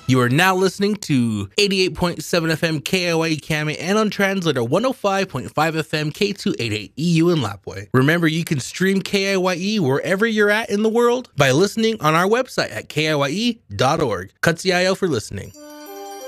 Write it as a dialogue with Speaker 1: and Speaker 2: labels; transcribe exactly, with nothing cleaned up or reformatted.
Speaker 1: You are now listening to eighty-eight point seven F M K I Y E Kame and on translator one oh five point five F M K two eighty-eight E U in Lapwai. Remember, you can stream K I Y E wherever you're at in the world by listening on our website at K I Y E dot org. Katsiayo for listening.